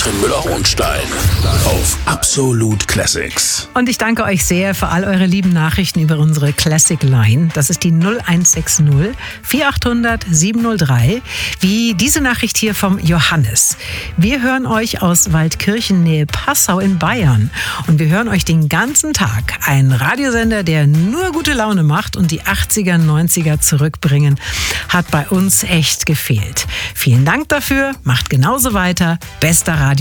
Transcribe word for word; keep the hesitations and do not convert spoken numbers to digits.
Katrin Müller-Hohenstein auf Absolut Classics. Und ich danke euch sehr für all eure lieben Nachrichten über unsere Classic Line. Das ist die null eins sechs null vier acht null null sieben null drei. Wie diese Nachricht hier vom Johannes. Wir hören euch aus Waldkirchen Nähe Passau in Bayern. Und wir hören euch den ganzen Tag. Ein Radiosender, der nur gute Laune macht und die achtziger, neunziger zurückbringen, hat bei uns echt gefehlt. Vielen Dank dafür. Macht genauso weiter. Bester Radio.